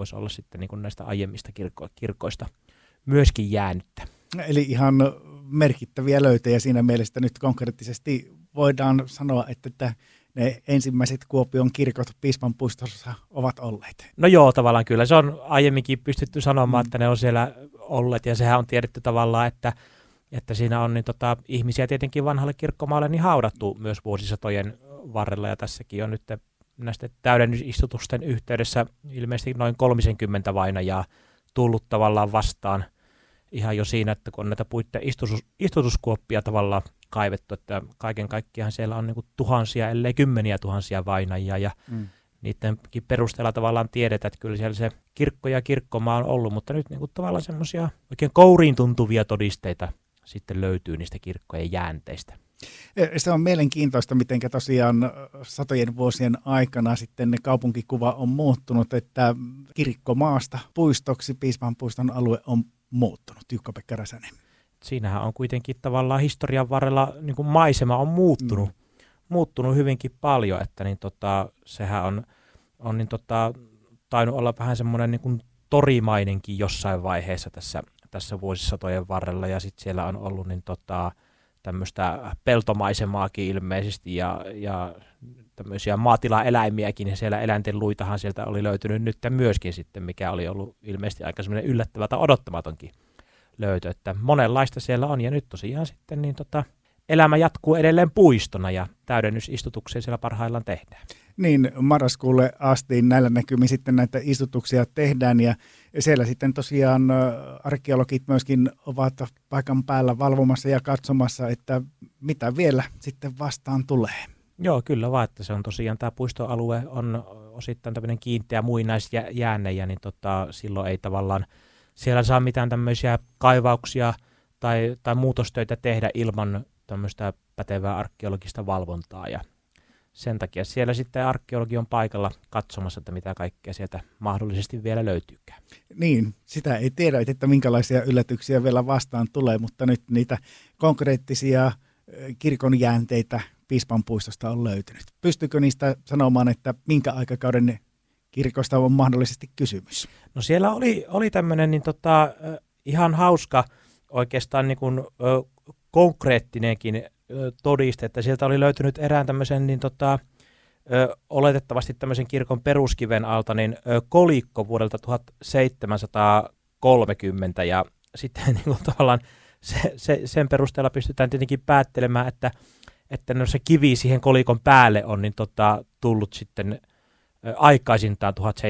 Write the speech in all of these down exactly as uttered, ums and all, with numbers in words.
voisi olla sitten niin kuin näistä aiemmista kirkko- kirkoista myöskin jäänyttä. Eli ihan merkittäviä löytöjä siinä mielessä nyt konkreettisesti voidaan sanoa, että ne ensimmäiset Kuopion kirkot Piispanpuistossa ovat olleet. No joo, tavallaan kyllä. Se on aiemminkin pystytty sanomaan, mm. että ne on siellä olleet, ja sehän on tiedetty tavallaan, että, että siinä on niin tota, ihmisiä tietenkin vanhalle kirkkomaalle niin haudattu myös vuosisatojen varrella, ja tässäkin on nyt näistä täydennysistutusten yhteydessä ilmeisesti noin kolmekymmentä vainajaa tullut tavallaan vastaan ihan jo siinä, että kun on näitä puitten istutus, istutuskuoppia tavallaan kaivettu, että kaiken kaikkiaan siellä on niin kuin tuhansia, ellei kymmeniä tuhansia vainajia, ja mm. niidenkin perusteella tavallaan tiedetään, että kyllä siellä se kirkko ja kirkkomaa on ollut, mutta nyt niin kuin tavallaan semmoisia oikein kouriin tuntuvia todisteita sitten löytyy niistä kirkkojen jäänteistä. Se on mielenkiintoista, miten tosiaan satojen vuosien aikana sitten kaupunkikuva on muuttunut, että kirkkomaasta puistoksi Piispanpuiston alue on muuttunut. Jukka-Pekka Räsänen. Siinähän on kuitenkin tavallaan historian varrella niin kuin maisema on muuttunut, mm. muuttunut hyvinkin paljon, että niin tota, sehän on, on niin tota, tainnut olla vähän semmoinen niin kuin torimainenkin jossain vaiheessa tässä, tässä vuosisatojen varrella, ja sitten siellä on ollut niin tota, tämmöistä peltomaisemaakin ilmeisesti, ja, ja tämmöisiä maatilaeläimiäkin, ja siellä eläinten luitahan sieltä oli löytynyt nyt myöskin sitten, mikä oli ollut ilmeisesti aika semmoinen yllättävä tai odottamatonkin löytö, että monenlaista siellä on, ja nyt tosiaan sitten niin tota, elämä jatkuu edelleen puistona, ja täydennysistutuksia siellä parhaillaan tehdään. Niin, marraskuulle asti näillä näkymin sitten näitä istutuksia tehdään, ja siellä sitten tosiaan arkeologit myöskin ovat paikan päällä valvomassa ja katsomassa, että mitä vielä sitten vastaan tulee. Joo, kyllä vaan, että se on tosiaan tämä puistoalue on osittain tämmöinen kiinteä muinaisjäänne, ja niin tota, silloin ei tavallaan siellä saa mitään tämmöisiä kaivauksia tai, tai muutostöitä tehdä ilman tämmöistä pätevää arkeologista valvontaa, ja sen takia siellä sitten arkeologi on paikalla katsomassa, että mitä kaikkea sieltä mahdollisesti vielä löytyykään. Niin, sitä ei tiedä, että minkälaisia yllätyksiä vielä vastaan tulee, mutta nyt niitä konkreettisia kirkon jäänteitä Piispanpuistosta on löytynyt. Pystyykö niistä sanomaan, että minkä aikakauden kirkosta on mahdollisesti kysymys? No siellä oli, oli tämmöinen niin tota, ihan hauska oikeastaan niin kuin, ö, konkreettinenkin ö, todiste, että sieltä oli löytynyt erään tämmöisen niin tota, ö, oletettavasti tämmöisen kirkon peruskiven alta niin ö, kolikko vuodelta tuhatseitsemänsataakolmekymmentä, ja sitten niin kuin, tavallaan se, se, sen perusteella pystytään tietenkin päättelemään, että, että no se kivi siihen kolikon päälle on niin tota, tullut sitten aikaisintaan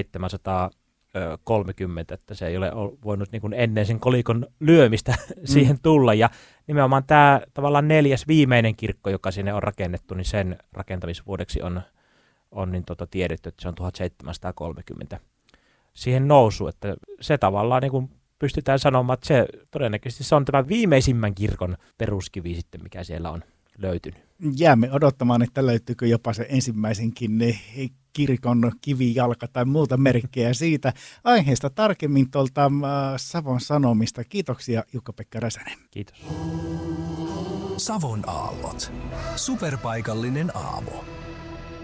tuhatseitsemänsataakolmekymmentä, että se ei ole voinut niin kuin ennen sen kolikon lyömistä mm. siihen tulla, ja nimenomaan tämä tavallaan neljäs viimeinen kirkko, joka sinne on rakennettu, niin sen rakentamisvuodeksi on, on niin tota tiedetty, että se on tuhatseitsemänsataakolmekymmentä siihen nousu, että se tavallaan niin kuin pystytään sanomaan, että se todennäköisesti se on tämä viimeisimmän kirkon peruskivi sitten, mikä siellä on löytynyt. Jäämme odottamaan, että löytyykö jopa se ensimmäisenkin kirkon kivijalka tai muuta merkkejä siitä. Aiheesta tarkemmin tuolta Savon Sanomista. Kiitoksia Jukka-Pekka Räsänen. Kiitos. Savon aallot. Superpaikallinen aamu.